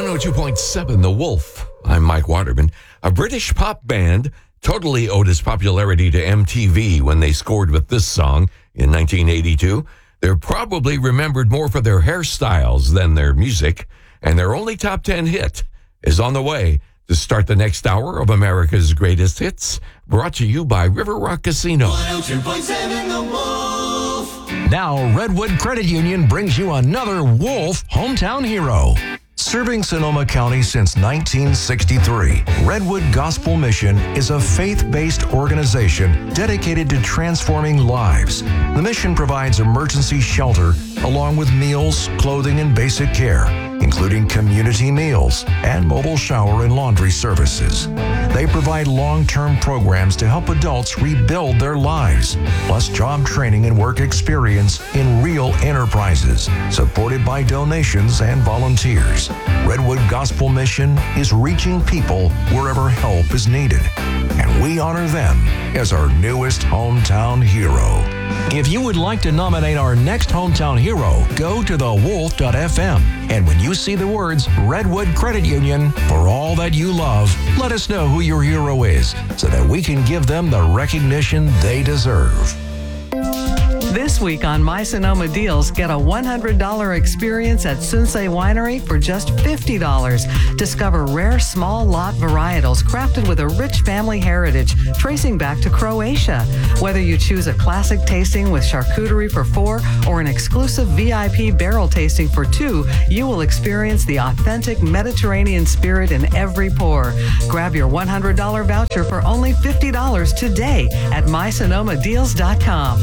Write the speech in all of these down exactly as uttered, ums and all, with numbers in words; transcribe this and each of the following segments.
oh two point seven The Wolf. I'm Mike Waterman. A British pop band totally owed its popularity to M T V when they scored with this song in nineteen eighty-two. They're probably remembered more for their hairstyles than their music, and their only top ten hit is on the way to start the next hour of America's Greatest Hits, brought to you by River Rock Casino. one oh two point seven The Wolf. Now, Redwood Credit Union brings you another Wolf hometown hero. Serving Sonoma County since nineteen sixty-three, Redwood Gospel Mission is a faith-based organization dedicated to transforming lives. The mission provides emergency shelter along with meals, clothing, and basic care, including community meals and mobile shower and laundry services. They provide long-term programs to help adults rebuild their lives, plus job training and work experience in real enterprises, supported by donations and volunteers. Redwood Gospel Mission is reaching people wherever help is needed, and we honor them as our newest hometown hero. If you would like to nominate our next hometown hero, go to the wolf dot f m, and when you see the words Redwood Credit Union, for all that you love, let us know who your hero is so that we can give them the recognition they deserve. This week on My Sonoma Deals, get a one hundred dollars experience at Sunsei Winery for just fifty dollars. Discover rare small lot varietals crafted with a rich family heritage tracing back to Croatia. Whether you choose a classic tasting with charcuterie for four or an exclusive V I P barrel tasting for two, you will experience the authentic Mediterranean spirit in every pour. Grab your one hundred dollars voucher for only fifty dollars today at my sonoma deals dot com.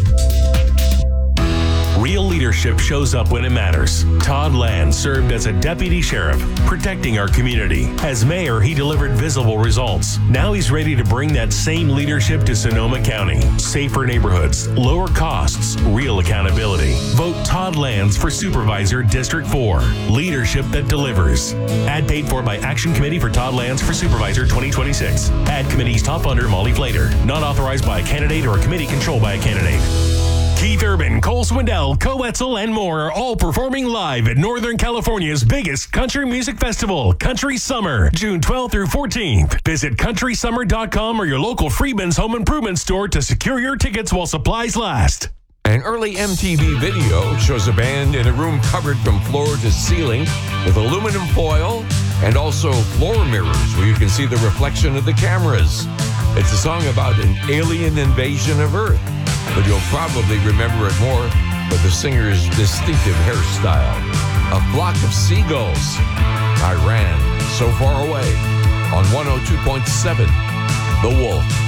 Real leadership shows up when it matters. Todd Land served as a deputy sheriff, protecting our community. As mayor, he delivered visible results. Now he's ready to bring that same leadership to Sonoma County. Safer neighborhoods, lower costs, real accountability. Vote Todd Lands for Supervisor District four. Leadership that delivers. Ad paid for by Action Committee for Todd Lands for Supervisor twenty twenty-six. Ad committee's top funder, Molly Flater. Not authorized by a candidate or a committee controlled by a candidate. Keith Urban, Cole Swindell, Co Etzel, and more are all performing live at Northern California's biggest country music festival, Country Summer, June twelfth through fourteenth. Visit country summer dot com or your local Freedman's Home Improvement store to secure your tickets while supplies last. An early M T V video shows a band in a room covered from floor to ceiling with aluminum foil and also floor mirrors where you can see the reflection of the cameras. It's a song about an alien invasion of Earth, but you'll probably remember it more for the singer's distinctive hairstyle. A flock of seagulls. I ran so far away on one oh two point seven The Wolf.